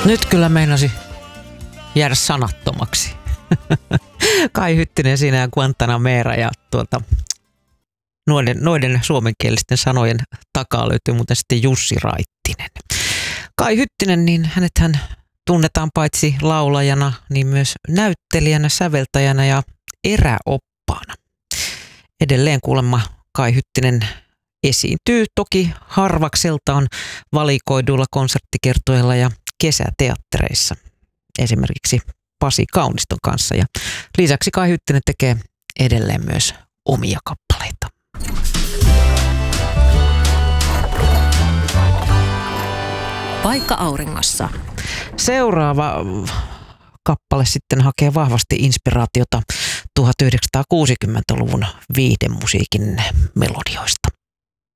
Nyt kyllä meinasi jäädä sanattomaksi. Kai Hyttinen siinä ja Guantanamera ja noiden suomenkielisten sanojen takaa löytyy muuten sitten Jussi Raittinen. Kai Hyttinen, niin hänethän tunnetaan paitsi laulajana, niin myös näyttelijänä, säveltäjänä ja eräoppaana. Edelleen kuulemma Kai Hyttinen esiintyy toki harvakseltaan valikoiduilla konserttikertoilla ja kesäteattereissa, esimerkiksi Pasi Kauniston kanssa. Ja lisäksi Kai Hyttinen tekee edelleen myös omia kappaleita. Paikka auringossa. Seuraava kappale sitten hakee vahvasti inspiraatiota 1960-luvun viihdemusiikin melodioista.